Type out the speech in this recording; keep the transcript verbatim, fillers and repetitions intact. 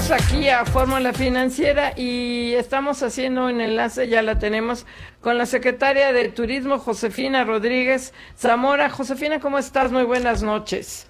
Regresamos aquí a Fórmula Financiera y estamos haciendo un enlace, ya la tenemos, con la secretaria de Turismo, Josefina Rodríguez Zamora. Josefina, ¿cómo estás? Muy buenas noches.